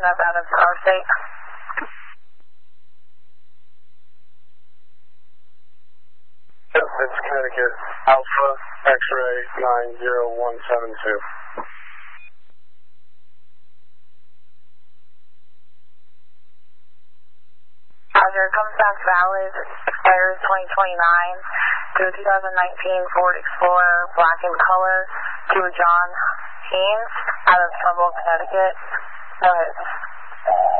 up out of our state. Yep, it's Connecticut Alpha X-ray 90172. Roger, comes back valid, expires 2029 to a 2019 Ford Explorer, black in color, to a John Haynes out of Trumbull, Connecticut.